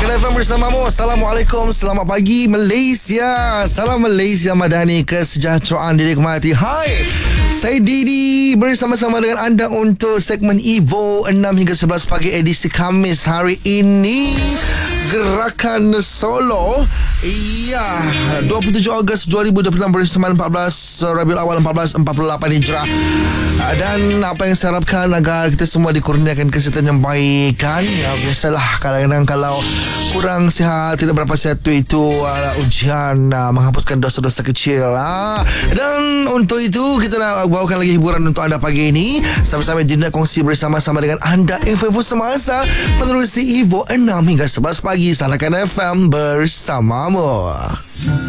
Salahkan FM bersamamu. Assalamualaikum, selamat pagi Malaysia. Salam Malaysia Madani, kesejahteraan dinikmati. Hai, saya Didi bersama-sama dengan anda untuk segmen Evo 6 hingga 11 pagi edisi Khamis hari ini. Gerakan Solo, iya, 27 Ogos 2026 bersamaan 14 Rabiul Awal 1448 Hijrah. Dan apa yang saya harapkan agar kita semua dikurniakan kesihatan yang baik kan. Ya, biasalah kadang-kadang kalau kurang sihat, tidak berapa sihat itu ujian menghapuskan dosa-dosa kecil. Dan untuk itu kita nak bawakan lagi hiburan untuk anda pagi ini. Sama-sama Dinda kongsi bersama-sama dengan anda info-info semasa menerusi Evo 6 hingga 11 pagi. Salahkan FM bersamamu.